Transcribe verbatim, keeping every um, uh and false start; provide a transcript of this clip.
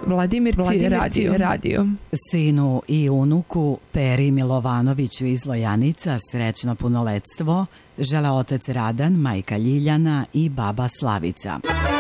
Vladimirci radio. radio. Sinu i unuku Peri Milovanoviću iz Lojanica srećno punoletstvo žele otac Radan, majka Ljiljana i baba Slavica.